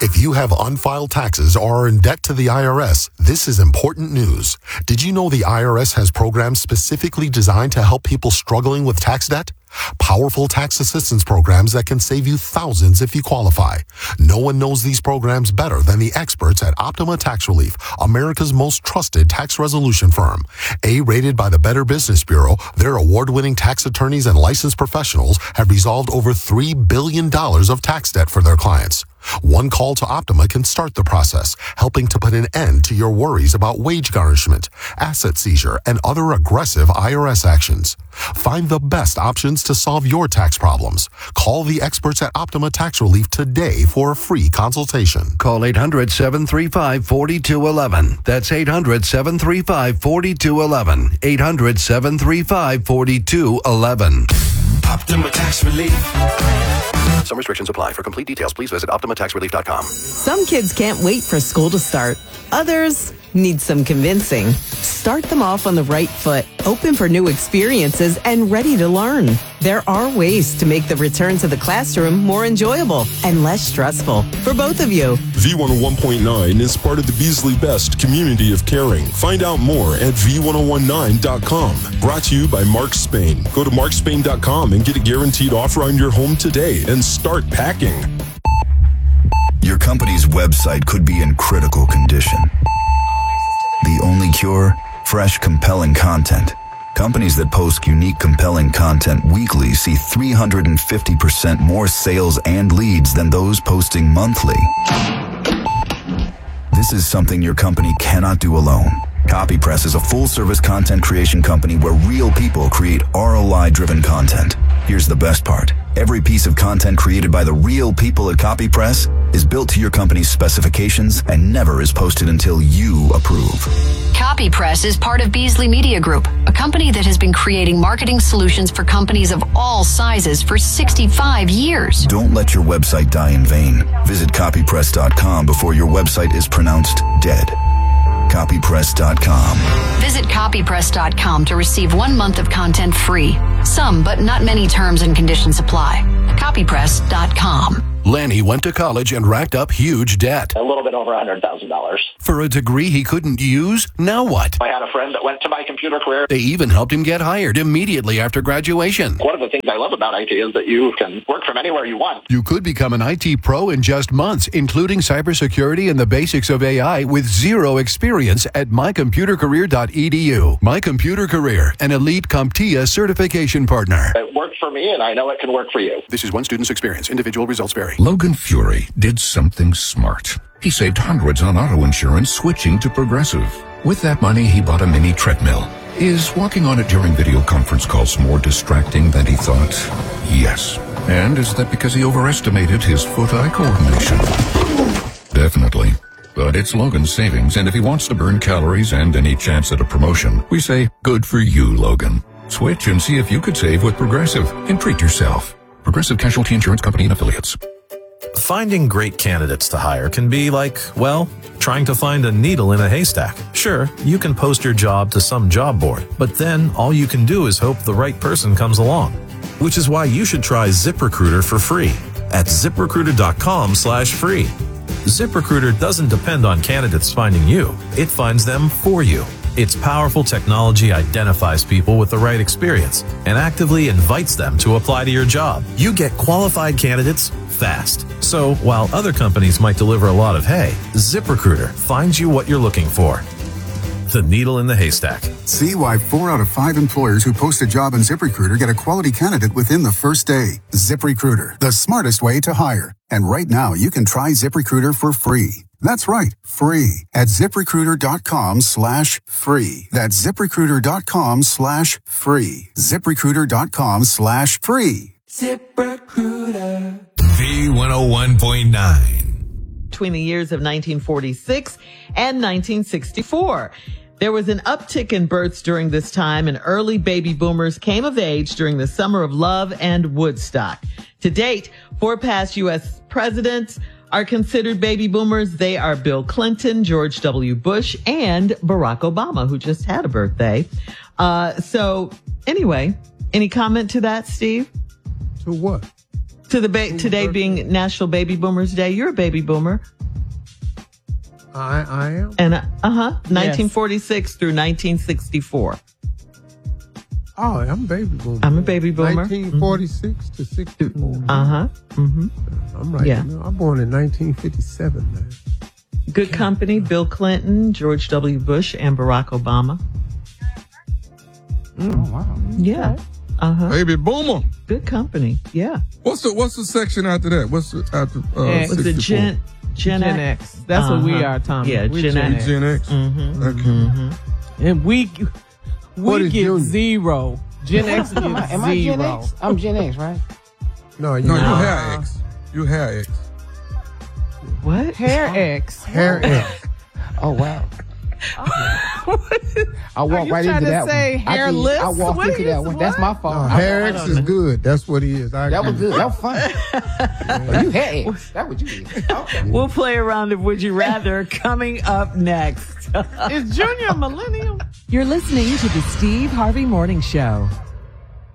If you have unfiled taxes or are in debt to the IRS, this is important news. Did you know the IRS has programs specifically designed to help people struggling with tax debt? Powerful tax assistance programs that can save you thousands if you qualify. No one knows these programs better than the experts at Optima Tax Relief, America's most trusted tax resolution firm. A-rated by the Better Business Bureau, their award-winning tax attorneys and licensed professionals have resolved over $3 billion of tax debt for their clients. One call to Optima can start the process, helping to put an end to your worries about wage garnishment, asset seizure, and other aggressive IRS actions. Find the best options to solve your tax problems. Call the experts at Optima Tax Relief today for a free consultation. Call 800-735-4211. That's 800-735-4211. 800-735-4211. Optima Tax Relief. Some restrictions apply. For complete details, please visit OptimaTaxRelief.com. Some kids can't wait for school to start. Others need some convincing. Start them off on the right foot, open for new experiences, and ready to learn. There are ways to make the return to the classroom more enjoyable and less stressful for both of you. V101.9 is part of the Beasley Best community of caring. Find out more at V1019.com. Brought to you by Mark Spain. Go to markspain.com and get a guaranteed offer on your home today and start packing. Your company's website could be in critical condition. The only cure? Fresh, compelling content. Companies that post unique, compelling content weekly see 350% more sales and leads than those posting monthly. This is something your company cannot do alone. CopyPress is a full-service content creation company where real people create ROI-driven content. Here's the best part. Every piece of content created by the real people at CopyPress is built to your company's specifications and never is posted until you approve. CopyPress is part of Beasley Media Group, a company that has been creating marketing solutions for companies of all sizes for 65 years. Don't let your website die in vain. Visit copypress.com before your website is pronounced dead. Copypress.com. Visit copypress.com to receive 1 month of content free. Some, but not many terms and conditions apply. Copypress.com. Lanny went to college and racked up huge debt. A little bit over $100,000. For a degree he couldn't use? Now what? I had a friend that went to My Computer Career. They even helped him get hired immediately after graduation. One of the things I love about IT is that you can work from anywhere you want. You could become an IT pro in just months, including cybersecurity and the basics of AI with zero experience at mycomputercareer.edu. My Computer Career, an elite CompTIA certification partner. It worked for me, and I know it can work for you. This is one student's experience. Individual results vary. Logan Fury did something smart. He saved hundreds on auto insurance switching to Progressive. With that money, he bought a mini treadmill. Is walking on it during video conference calls more distracting than he thought? Yes. And is that because he overestimated his foot-eye coordination? Definitely. But it's Logan's savings, and if he wants to burn calories and any chance at a promotion, we say, good for you, Logan. Switch and see if you could save with Progressive and treat yourself. Progressive Casualty Insurance Company and Affiliates. Finding great candidates to hire can be like, well, trying to find a needle in a haystack. Sure, you can post your job to some job board, but then all you can do is hope the right person comes along. Which is why you should try ZipRecruiter for free at ZipRecruiter.com/free. ZipRecruiter doesn't depend on candidates finding you. It finds them for you. Its powerful technology identifies people with the right experience and actively invites them to apply to your job. You get qualified candidates fast. So while other companies might deliver a lot of hay, ZipRecruiter finds you what you're looking for. The needle in the haystack. See why 4 out of 5 employers who post a job on ZipRecruiter get a quality candidate within the first day. ZipRecruiter, the smartest way to hire. And right now, you can try ZipRecruiter for free. That's right, free at ZipRecruiter.com/free. That's ZipRecruiter.com/free. ZipRecruiter.com/free. ZipRecruiter. V101.9. Between the years of 1946 and 1964. There was an uptick in births during this time, and early baby boomers came of age during the Summer of Love and Woodstock. To date, 4 past U.S. presidents are considered baby boomers. They are Bill Clinton, George W. Bush, and Barack Obama, who just had a birthday. So anyway, any comment to that, Steve? To what? To the today being National Baby Boomers Day. You're a baby boomer. I am. And 1946 through 1964. Oh, I'm a baby boomer. I'm a baby boomer. 1946 to 64. Mm-hmm. I'm right. Yeah. I'm born in 1957, man. Good company, Bill Clinton, George W. Bush, and Barack Obama. Oh, wow. Yeah. Baby boomer. Good company. Yeah. What's the section after that? What's the after was it Gen X? That's what we are, Tommy. Yeah, Gen X. Gen X. Mm-hmm. Okay. Mm-hmm. And we get Junior? Zero. Gen X gets zero. Am I Gen X? I'm Gen X, right? No, you're Hair X. You're Hair X. What? Hair X. Hair X. Oh, wow. I walked right into that one. Hairless? I walked into that one. That's my fault. No, Hair X is good. That's what he is. That was good. That was fun. Oh, you Hair X. That's what you is. Okay. We'll play a round of Would You Rather coming up next. Is Junior a millennial? You're listening to the Steve Harvey Morning Show.